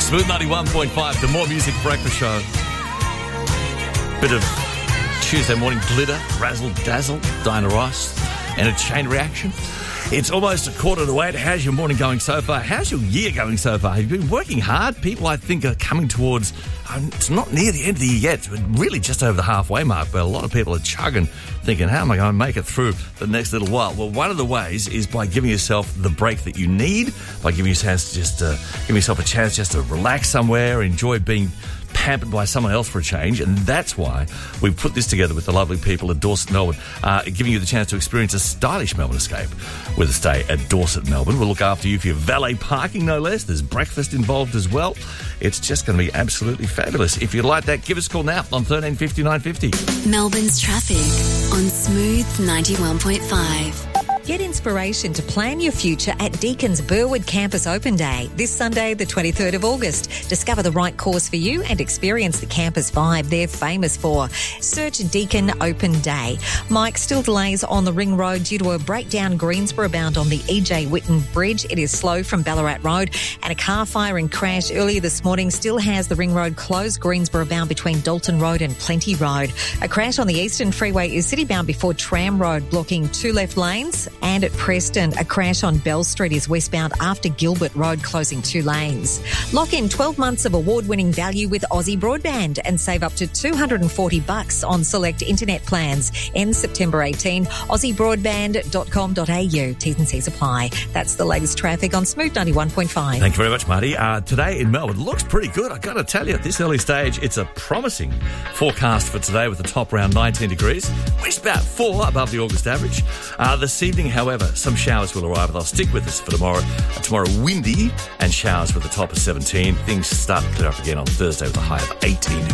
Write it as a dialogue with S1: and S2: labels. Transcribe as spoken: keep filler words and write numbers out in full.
S1: Smooth ninety-one point five, the More Music Breakfast Show. Bit of Tuesday morning glitter, razzle dazzle, Diana Ross, and a chain reaction. It's almost a quarter to eight. How's your morning going so far? How's your year going so far? Have you been working hard? People, I think, are coming towards... Um, it's not near the end of the year yet. It's really just over the halfway mark, but a lot of people are chugging, thinking, how am I going to make it through the next little while? Well, one of the ways is by giving yourself the break that you need, by giving yourself just uh, giving yourself a chance just to relax somewhere, enjoy being pampered by someone else for a change, and that's why we've put this together with the lovely people at Dorset Melbourne, uh, giving you the chance to experience a stylish Melbourne escape with a stay at Dorset Melbourne. We'll look after you for your valet parking, no less. There's breakfast involved as well. It's just going to be absolutely fabulous. If you'd like that, give us a call now on thirteen fifty, nine fifty.
S2: Melbourne's traffic on Smooth ninety-one point five.
S3: Get inspiration to plan your future at Deacon's Burwood Campus Open Day this Sunday, the twenty-third of August. Discover the right course for you and experience the campus vibe they're famous for. Search Deacon Open Day. Mike, still delays on the Ring Road due to a breakdown Greensborough bound on the E J Whitten Bridge. It is slow from Ballarat Road, and a car fire and crash earlier this morning still has the Ring Road closed Greensborough bound between Dalton Road and Plenty Road. A crash on the Eastern Freeway is city bound before Tram Road, blocking two left lanes. And at Preston, a crash on Bell Street is westbound after Gilbert Road, closing two lanes. Lock in twelve months of award-winning value with Aussie Broadband and save up to two hundred forty bucks on select internet plans. Ends September eighteenth. aussie broadband dot com dot a u. T's and C's apply. That's the latest traffic on Smooth ninety-one point five.
S1: Thank you very much, Marty. Uh, today in Melbourne looks pretty good. I've got to tell you, at this early stage, it's a promising forecast for today with the top around nineteen degrees. We're just about four above the August average. Uh, this evening, however, some showers will arrive. They'll stick with us for tomorrow. Uh, tomorrow, windy and showers with a top of seventeen. Things start to clear up again on Thursday with a high of eighteen.